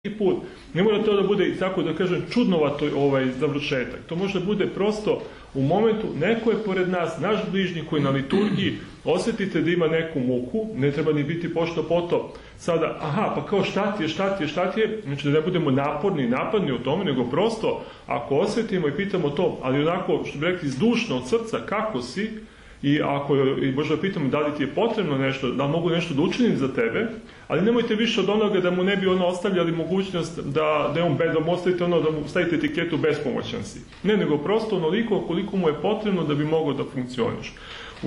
put, ne mora to da bude, tako da kažem, čudnovato završetak. To može da bude prosto u momentu, neko je pored nas, naš bližnji koji na liturgiji, osjetite da ima neku muku, ne treba ni biti pošto poto sada, aha, pa kao šta ti je, znači da ne budemo naporni i napadni u tome, nego prosto, ako osjetimo i pitamo to, ali onako, što bi rekli, zdušno od srca, kako si, i ako možda pitamo da li ti je potrebno nešto, da li mogu nešto da učinim za tebe, ali nemojte više od onoga da mu ne bi ostavljali mogućnost da je on bedom, ostavite da mu stavite etiketu bespomoćan si. Ne, nego prosto onoliko koliko mu je potrebno da bi mogao da funkcioniš.